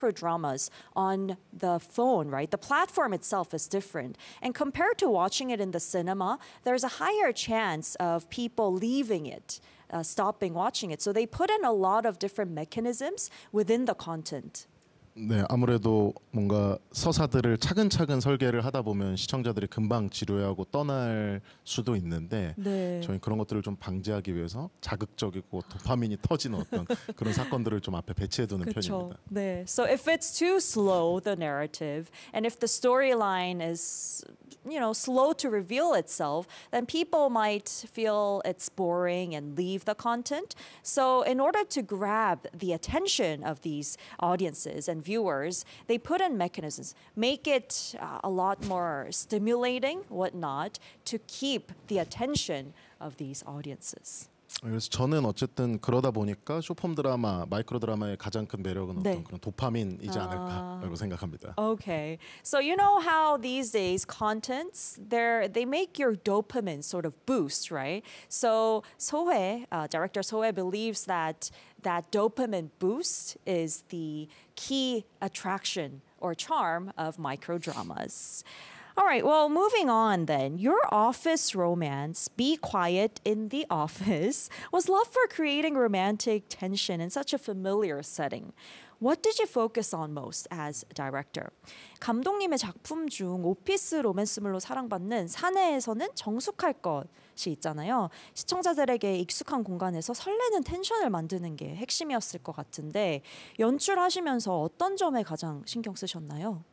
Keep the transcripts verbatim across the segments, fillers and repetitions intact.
dramas on the phone, right? The platform itself is different. And compared to watching it in the cinema, there's a higher chance of people leaving it, uh, stopping watching it. So they put in a lot of different mechanisms within the content. 네, 아무래도 뭔가 서사들을 차근차근 설계를 하다 보면 시청자들이 금방 지루해하고 떠날 수도 있는데 네. 저희 그런 것들을 좀 방지하기 위해서 자극적이고 도파민이 터지는 어떤 그런 사건들을 좀 앞에 배치해두는 편입니다. 네. So if it's too slow, the narrative, and if the storyline is, you know, slow to reveal itself, then people might feel it's boring and leave the content. So in order to grab the attention of these audiences and viewers, they put in mechanisms, make it uh, a lot more stimulating, whatnot, to keep the attention of these audiences. 그래서 저는 어쨌든 그러다 보니까 쇼폼 드라마, 마이크로 드라마의 가장 큰 매력은 어떤 네. 그런 도파민이지 않을까라고 생각합니다. Okay, so you know how these days contents they they make your dopamine sort of boost, right? So Sohye, uh, director Sohye believes that that dopamine boost is the key attraction or charm of micro dramas. All right, well, moving on then. Your office romance, Be Quiet in the Office, was loved for creating romantic tension in such a familiar setting. What did you focus on most as director? 감독님의 작품 중 오피스 로맨스물로 사랑받는 사내에서는 정숙할 것이 있잖아요. 시청자들에게 익숙한 공간에서 설레는 텐션을 만드는 게 핵심이었을 것 같은데 연출하시면서 어떤 점에 가장 신경 쓰셨나요?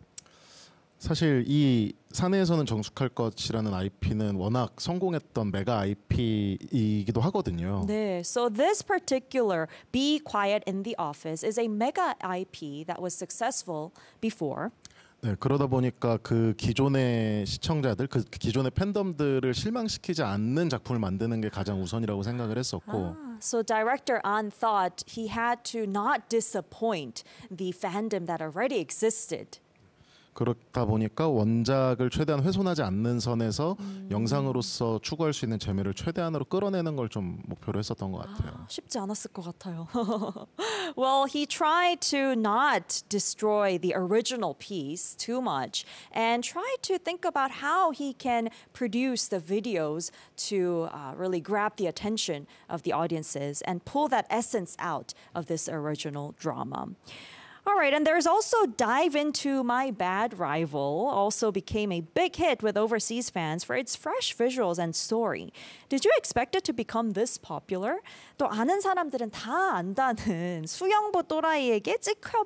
사실 이 사내에서는 정숙할 것이라는 아이피는 워낙 성공했던 메가 아이피이기도 하거든요. 네, so this particular Be Quiet in the Office is a mega 아이피 that was successful before. 네, 그러다 보니까 그 기존의 시청자들, 그 기존의 팬덤들을 실망시키지 않는 작품을 만드는 게 가장 우선이라고 생각을 했었고. Ah, so director An thought he had to not disappoint the fandom that already existed. 그렇다 보니까 원작을 최대한 훼손하지 않는 선에서 음. 영상으로서 추구할 수 있는 재미를 최대한으로 끌어내는 걸 좀 목표로 했었던 것 같아요. 아, 쉽지 않았을 것 같아요. Well, he tried to not destroy the original piece too much and tried to think about how he can produce the videos to uh, really grab the attention of the audiences and pull that essence out of this original drama. All right, and there's also Dive Into My Bad Rival, also became a big hit with overseas fans for its fresh visuals and story. Did you expect it to become this popular? 또 아는 사람들은 다 안다는 수영부 또라이에게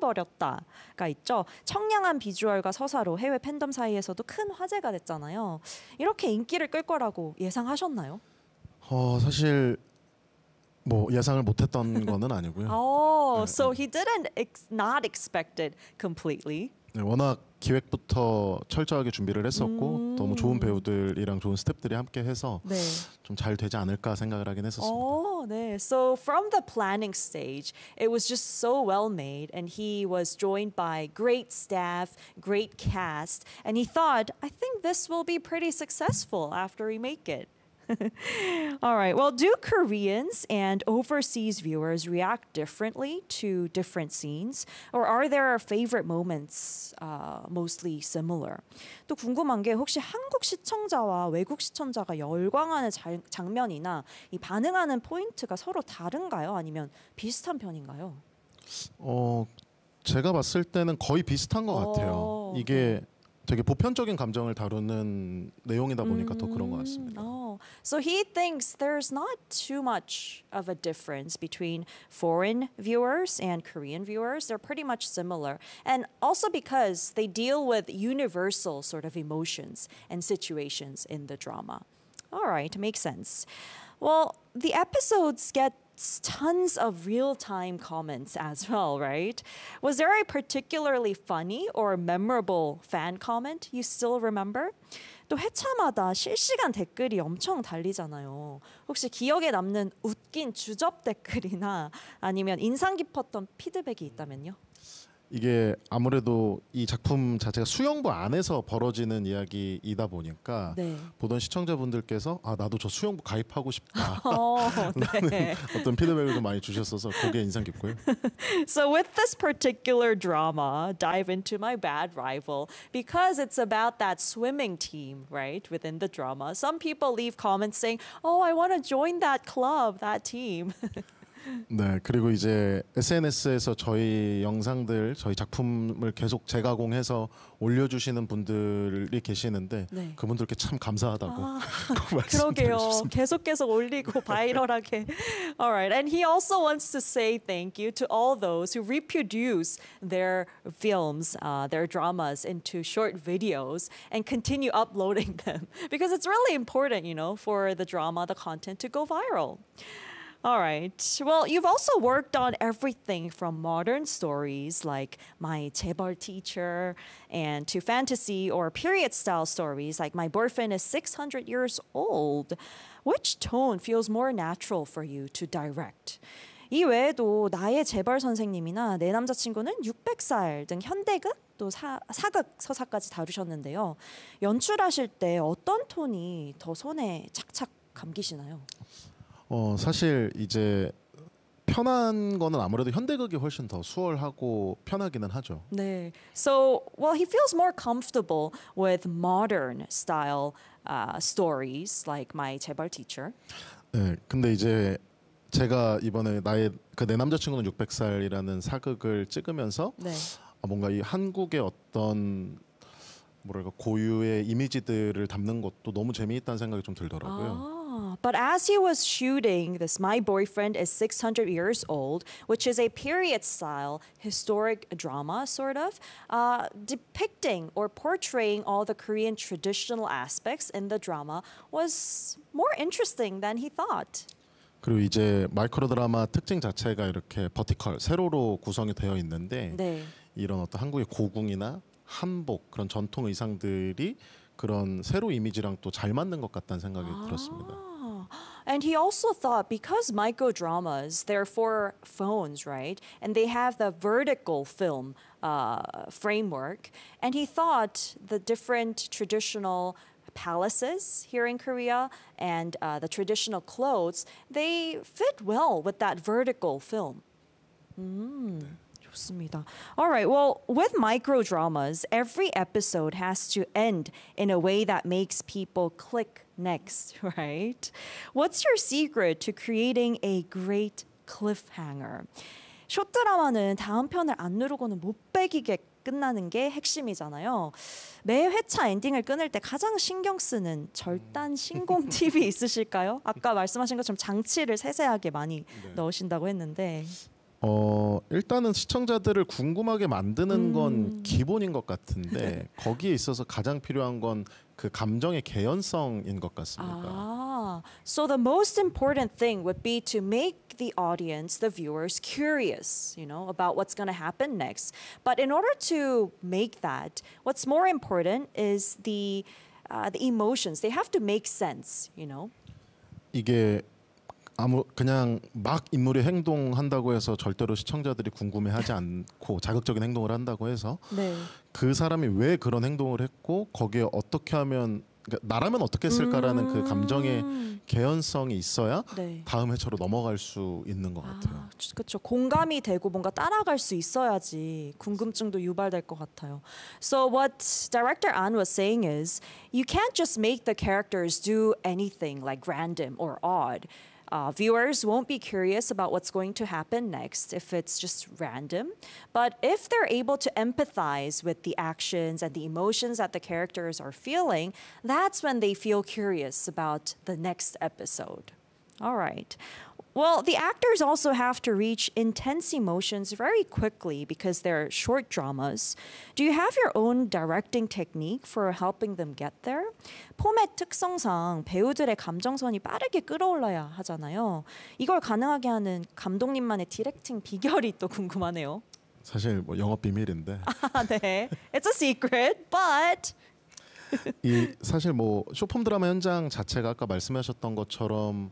찍혀버렸다가 있죠. 청량한 비주얼과 서사로 해외 팬덤 사이에서도 큰 화제가 됐잖아요. 이렇게 인기를 끌 거라고 예상하셨나요? 어, 사실 뭐 예상을 못했던 거는 아니고요. Oh, so he didn't ex- not expect it completely. 네, 워낙 기획부터 철저하게 준비를 했었고 음. 너무 좋은 배우들이랑 좋은 스태프들이 함께 해서 네. 좀 잘 되지 않을까 생각을 하긴 했었습니다. Oh, 네. So from the planning stage, it was just so well made, and he was joined by great staff, great cast, and he thought, I think this will be pretty successful after we make it. All right. Well, do Koreans and overseas viewers react differently to different scenes? Or are their favorite moments uh, mostly similar? 또 궁금한 게 혹시 한국 시청자와 외국 시청자가 열광하는 자, 장면이나 이 반응하는 포인트가 서로 다른가요? 아니면 비슷한 편인가요? 어, 제가 봤을 때는 거의 비슷한 것 같아요. 오, 이게 되게 보편적인 감정을 다루는 내용이다 보니까 음, 더 그런 것 같습니다. Oh, so he thinks there's not too much of a difference between foreign viewers and Korean viewers. They're pretty much similar. And also because they deal with universal sort of emotions and situations in the drama. All right, makes sense. Well, the episodes get tons of real-time comments as well, right? Was there a particularly funny or memorable fan comment you still remember? 또 회차마다 실시간 댓글이 엄청 달리잖아요. 혹시 기억에 남는 웃긴 주접 댓글이나 아니면 인상 깊었던 피드백이 있다면요? 이게 아무래도 이 작품 자체가 수영부 안에서 벌어지는 이야기이다 보니까 네. 보던 시청자분들께서 아 나도 저 수영부 가입하고 싶다 어, 네. 어떤 피드백을 좀 많이 주셨어서 그게 인상 깊고요. So with this particular drama, Dive Into My Bad Rival, because it's about that swimming team, right, within the drama, some people leave comments saying, oh, I want to join that club, that team. 네, 그리고 이제 에스엔에스에서 저희 영상들, 저희 작품을 계속 재가공해서 올려주시는 분들이 계시는데 네. 그분들께 참 감사하다고 꼭 말씀드리고 그러게요. 싶습니다. 계속 계속 올리고 바이럴하게. Alright, and he also wants to say thank you to all those who reproduce their films, uh, their dramas into short videos and continue uploading them because it's really important, you know, for the drama, the content to go viral. All right. Well, you've also worked on everything from modern stories like My 재벌 Teacher and to fantasy or period style stories like My Boyfriend is six hundred years old. Which tone feels more natural for you to direct? 이 외에도 나의 재벌 선생님이나 내 남자친구는 육백 살 등 현대극 또 사, 사극 서사까지 다루셨는데요. 연출하실 때 어떤 톤이 더 손에 착착 감기시나요? 어 사실 이제 편한 거는 아무래도 현대극이 훨씬 더 수월하고 편하기는 하죠. 네. So, well, he feels more comfortable with modern style uh, stories like My 재벌 Teacher. 네, 근데 이제 제가 이번에 나의 그 내 남자친구는 육백 살이라는 사극을 찍으면서 네. 아, 뭔가 이 한국의 어떤 뭐랄까 고유의 이미지들을 담는 것도 너무 재미있다는 생각이 좀 들더라고요. Ah, but as he was shooting this My Boyfriend is six hundred years old, which is a period style historic drama sort of, uh, depicting or portraying all the Korean traditional aspects in the drama was more interesting than he thought. 그리고 이제 마이크로 드라마 특징 자체가 이렇게 버티컬 세로로 구성이 되어 있는데 네. 이런 어떤 한국의 고궁이나 한복 그런 전통 의상들이 그런 세로 이미지랑 또 잘 맞는 것 같다는 생각이 들었습니다. Ah. And he also thought because micro dramas, they're for phones, right? And they have the vertical film uh, framework. And he thought the different traditional palaces here in Korea and uh, the traditional clothes, they fit well with that vertical film. 좋습니다. All right. Well, with micro dramas, every episode has to end in a way that makes people click next, right? What's your secret to creating a great cliffhanger? 숏 드라마는 다음 편을 안 누르고는 못 배기게 끝나는 게 핵심이잖아요. 매 회차 엔딩을 끊을 때 가장 신경 쓰는 절단 신공 팁이 있으실까요? 아까 말씀하신 것처럼 장치를 세세하게 많이 네. 넣으신다고 했는데. 어 일단은 시청자들을 궁금하게 만드는 건 기본인 것 같은데 거기에 있어서 가장 필요한 건 그 감정의 개연성인 것 같습니다. Ah, so the most important thing would be to make the audience, the viewers, curious, you know, about what's going to happen next. But in order to make that, what's more important is the uh, the emotions. They have to make sense, you know. 이게 아무 그냥 막 인물이 행동한다고 해서 절대로 시청자들이 궁금해하지 않고 자극적인 행동을 한다고 해서 네. 그 사람이 왜 그런 행동을 했고 거기에 어떻게 하면 그러니까 나라면 어떻게 했을까라는 그 감정의 개연성이 있어야 네. 다음 회차로 넘어갈 수 있는 것 같아요. 아, 그렇죠. 공감이 되고 뭔가 따라갈 수 있어야지 궁금증도 유발될 것 같아요. So what director An was saying is you can't just make the characters do anything like random or odd. Uh, viewers won't be curious about what's going to happen next if it's just random. But if they're able to empathize with the actions and the emotions that the characters are feeling, that's when they feel curious about the next episode. All right. Well, the actors also have to reach intense emotions very quickly because they're short dramas. Do you have your own directing technique for helping them get there? 포맷 특성상 배우들의 감정선이 빠르게 끌어올라야 하잖아요. 이걸 가능하게 하는 감독님만의 디렉팅 비결이 또 궁금하네요. 사실 뭐 영업 비밀인데 아, 네. It's a secret, but 이 사실 뭐 쇼폼 드라마 현장 자체가 아까 말씀하셨던 것처럼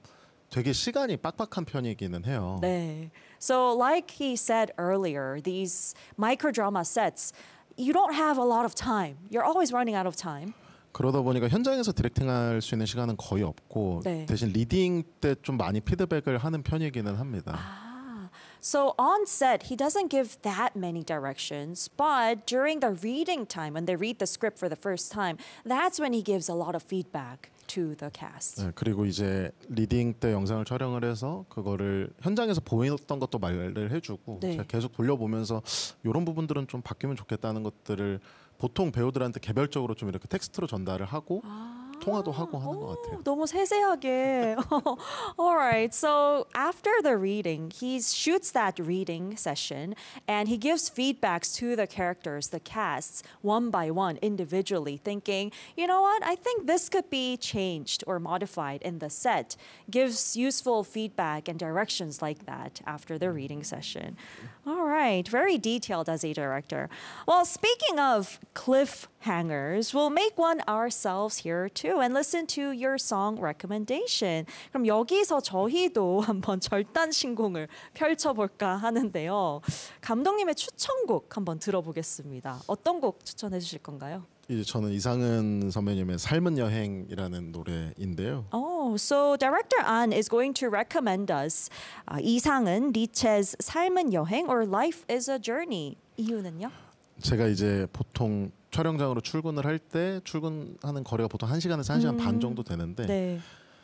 되게 시간이 빡빡한 편이기는 해요. 네. So like he said earlier, these microdrama sets, you don't have a lot of time. You're always running out of time. 그러다 보니까 현장에서 디렉팅할 수 있는 시간은 거의 없고 네. 대신 리딩 때 좀 많이 피드백을 하는 편이기는 합니다. So on set, he doesn't give that many directions, but during the reading time, when they read the script for the first time, that's when he gives a lot of feedback to the cast. 네, 그리고 이제 리딩 때 영상을 촬영을 해서 그거를 현장에서 보였던 것도 말을 해주고 네. 제가 계속 돌려보면서 이런 부분들은 좀 바뀌면 좋겠다는 것들을 보통 배우들한테 개별적으로 좀 이렇게 텍스트로 전달을 하고 통화도 하고 하는 것 같아요. 너무 세세하게. Alright, so after the reading, he shoots that reading session and he gives feedbacks to the characters, the casts, one by one, individually, thinking, you know what, I think this could be changed or modified in the set. Gives useful feedback and directions like that after the reading session. Alright, very detailed as a director. Well, speaking of cliffhangers, we'll make one ourselves here too and listen to your song recommendation. 그럼 여기서 저희도 한번 절단 신공을 펼쳐볼까 하는데요. 감독님의 추천곡 한번 들어보겠습니다. 어떤 곡 추천해 주실 건가요? 이제 저는 이상은 선배님의 삶은 여행이라는 노래인데요. Oh, so director An is going to recommend us uh, 이상은 리체의 삶은 여행 or Life is a Journey. 이유는요? 제가 이제 보통 촬영장으로 출근을 할 때 출근하는 거리가 보통 한 시간에서 한 시간 반 정도 되는데 네.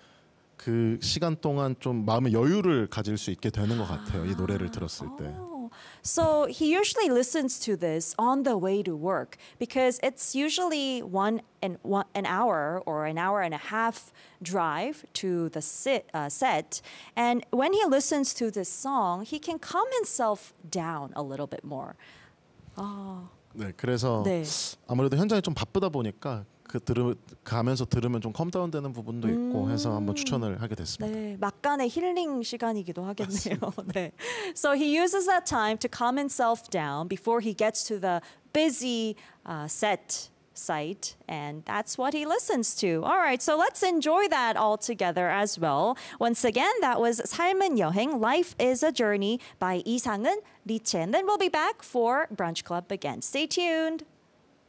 그 시간 동안 좀 마음의 여유를 가질 수 있게 되는 것 같아요. 이 노래를 들었을 때. Oh. So he usually listens to this on the way to work because it's usually one and one an hour or an hour and a half drive to the sit, uh, set. And when he listens to this song, he can calm himself down a little bit more. 아, 네, 그래서 네. 아무래도 현장이 좀 바쁘다 보니까 그 들으 가면서 들으면 좀 컴다운 되는 부분도 있고 해서 한번 추천을 하게 됐습니다. 네, 막간의 힐링 시간이기도 하겠네요. 네. So he uses that time to calm himself down before he gets to the busy uh, set site, and that's what he listens to. All right, so let's enjoy that all together as well. Once again, that was 삶은 여행, Life is a Journey by 이상은, 리체. And then we'll be back for Brunch Club again. Stay tuned.